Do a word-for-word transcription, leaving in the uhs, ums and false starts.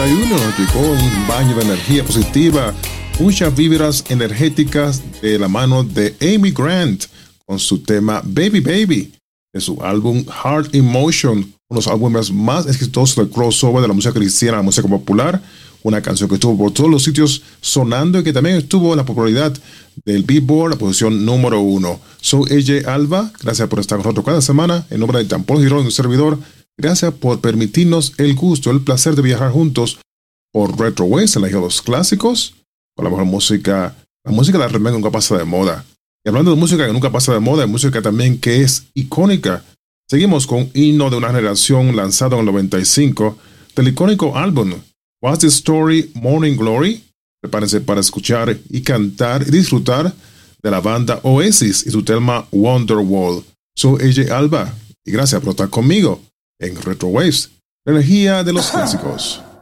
noventa y uno llegó un baño de energía positiva, muchas vibras energéticas de la mano de Amy Grant con su tema Baby Baby de su álbum Heart in Motion, uno de los álbumes más exitosos del crossover de la música cristiana, la música popular, una canción que estuvo por todos los sitios sonando y que también estuvo en la popularidad del Billboard, la posición número uno. Soy A J Alba, gracias por estar con nosotros cada semana, en nombre de Jean Paul Girón, un servidor. Gracias por permitirnos el gusto, el placer de viajar juntos por Retro Waves, en la isla de los clásicos, con la mejor música, la música de la remake nunca pasa de moda. Y hablando de música que nunca pasa de moda, hay música también que es icónica. Seguimos con un himno de una generación lanzado en el noventa y cinco del icónico álbum What's the Story, Morning Glory. Prepárense para escuchar y cantar y disfrutar de la banda Oasis y su tema Wonderwall. Soy A J Alba y gracias por estar conmigo en Retro Waves, la energía de los clásicos.